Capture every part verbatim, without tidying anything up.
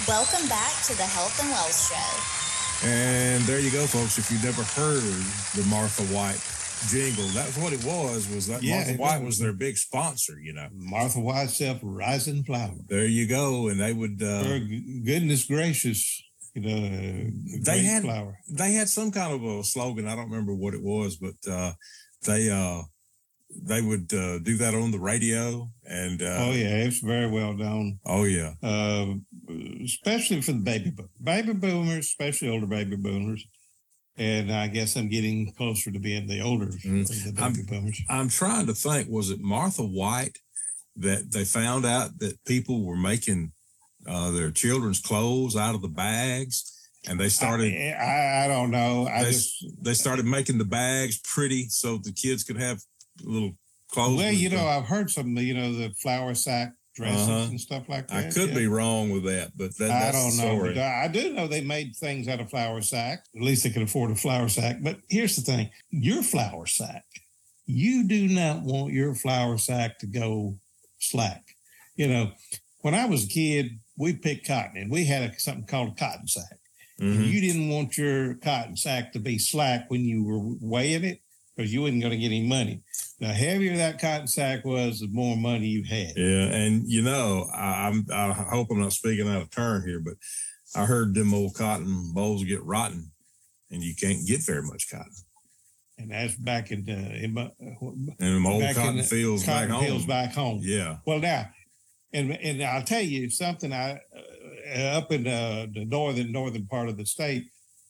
Welcome back to the Health and Wells Show. And there you go, folks. If you've never heard the Martha White jingle, that's what it was, was that yeah, Martha White was their big sponsor, you know. Martha White self rising flower. There you go. And they would... Uh, For goodness gracious, you know, they had flower. They had some kind of a slogan. I don't remember what it was, but uh, they... Uh, They would uh, do that on the radio, and uh, oh yeah, it's very well known. Oh yeah, uh, especially for the baby boomers, baby boomers, especially older baby boomers. And I guess I'm getting closer to being the older mm. of the baby I'm, boomers. I'm trying to think. Was it Martha White that they found out that people were making uh, their children's clothes out of the bags? And they started. I, I, I don't know. I they, just they started making the bags pretty so the kids could have little clothes. Well, you know, them. I've heard some, you know, the flour sack dresses uh-huh. and stuff like that. I could yeah. be wrong with that, but that, that's I don't know. But I do know they made things out of flour sack. At least they could afford a flour sack. But here's the thing: your flour sack, you do not want your flour sack to go slack. You know, when I was a kid, we picked cotton, and we had a, something called a cotton sack. Mm-hmm. And you didn't want your cotton sack to be slack when you were weighing it, because you wasn't going to get any money. The heavier that cotton sack was, the more money you had. Yeah, and you know, I, I'm, I hope I'm not speaking out of turn here, but I heard them old cotton bolls get rotten, and you can't get very much cotton. And that's back in the in, uh, and them old cotton the, fields cotton back fields home. back home. Yeah. Well, now, and and I'll tell you something. I uh, up in uh, the northern northern part of the state,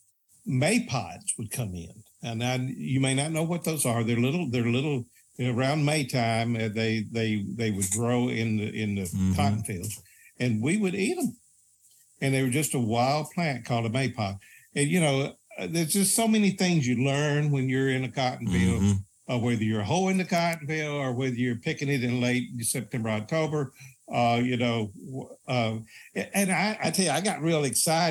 maypods would come in. And now you may not know what those are. They're little. They're little. You know, around May time, uh, they they they would grow in the in the mm-hmm. cotton fields, and we would eat them. And they were just a wild plant called a maypod. And you know, there's just so many things you learn when you're in a cotton field, mm-hmm. uh, whether you're hoeing the cotton field or whether you're picking it in late September, October. Uh, you know, uh, and I, I tell you, I got real excited.